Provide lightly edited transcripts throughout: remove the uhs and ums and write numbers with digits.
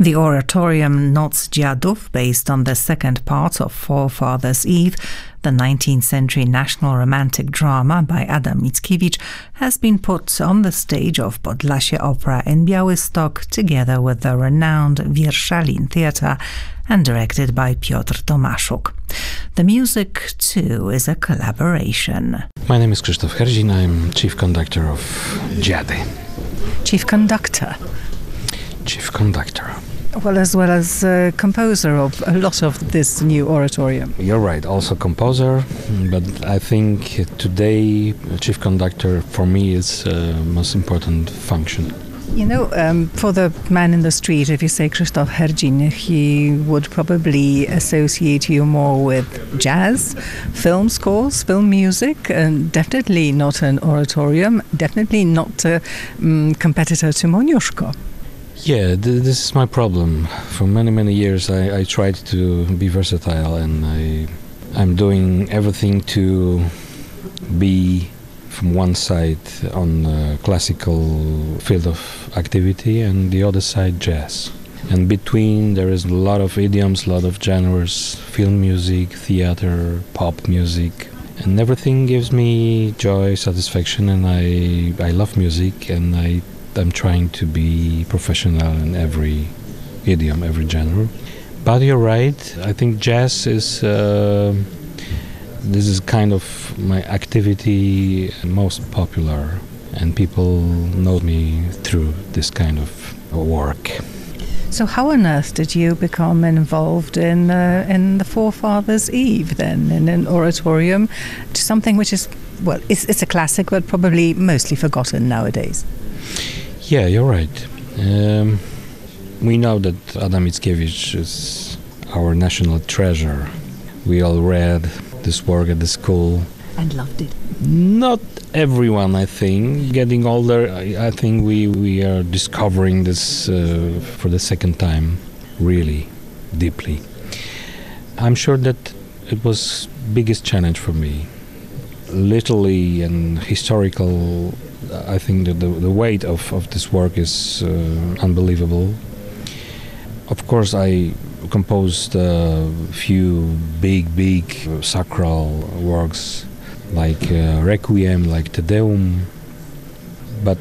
The oratorium Noc Dziadów, based on the second part of Forefathers' Eve, the 19th century national romantic drama by Adam Mickiewicz, has been put on the stage of Podlasie Opera in Białystok together with the renowned Wierszalin Theatre and directed by Piotr Tomaszuk. The music, too, is a collaboration. My name is Krzysztof Herdzin. I'm chief conductor of Dziady. Chief conductor? Chief conductor. Well as composer of a lot of this new oratorium. You're right, also composer, but I think today chief conductor for me is most important function. You know, for the man in the street, if you say Krzysztof Herdzin, he would probably associate you more with jazz, film scores, film music, and definitely not an oratorium, definitely not a competitor to Moniuszko. Yeah, this is my problem. For many years I tried to be versatile, and I'm doing everything to be from one side on the classical field of activity and the other side jazz. And between there is a lot of idioms, a lot of genres, film music, theater, pop music, and everything gives me joy, satisfaction, and I love music, and I'm trying to be professional in every idiom, every genre. But you're right, I think jazz is this is kind of my activity most popular, and people know me through this kind of work. So how on earth did you become involved in the Forefathers' Eve then, in an oratorium, something which is, well, it's a classic but probably mostly forgotten nowadays? Yeah, you're right. We know that Adam Mickiewicz is our national treasure. We all read this work at the school. And loved it. Not everyone, I think. Getting older, I think we are discovering this for the second time, really deeply. I'm sure that it was biggest challenge for me. Literally and historical, I think that the weight of this work is unbelievable. Of course, I composed a few big sacral works like Requiem, like Te Deum, but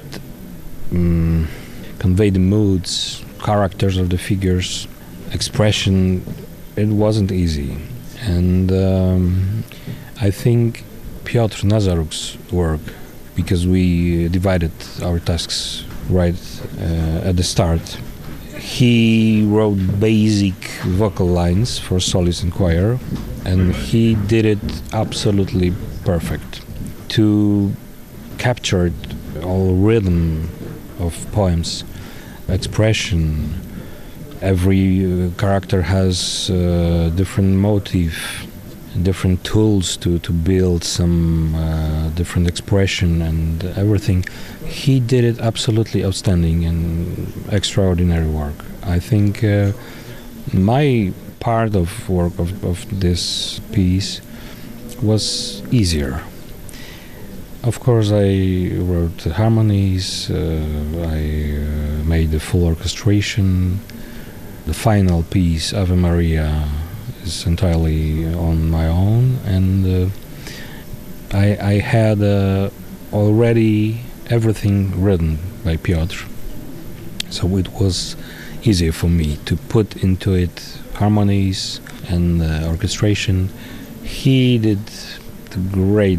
convey the moods, characters of the figures, expression, it wasn't easy. And I think Piotr Nazaruk's work, because we divided our tasks right at the start. He wrote basic vocal lines for soloist and choir, and he did it absolutely perfect. To capture all rhythm of poems, expression, every character has a different motive, different tools to build some different expression and everything. He did it absolutely outstanding and extraordinary work. I think my part of work of this piece was easier. Of course, I wrote the harmonies, I made the full orchestration. The final piece, Ave Maria, is entirely on my own, and I had already everything written by Piotr, so it was easier for me to put into it harmonies and orchestration. He did the great